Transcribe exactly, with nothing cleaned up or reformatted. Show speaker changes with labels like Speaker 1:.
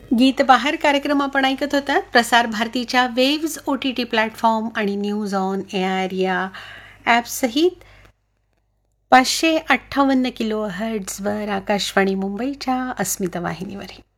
Speaker 1: गीत बहार कार्यक्रम आपण ऐकत होतात प्रसार भारतीच्या waves O T T platform आणि न्यूज ऑन एअर या ॲपसहित पाचशे अठ्ठावन्न किलो हर्ट्झवर आकाशवाणी मुंबईच्या अस्मिता वाहिनीवर.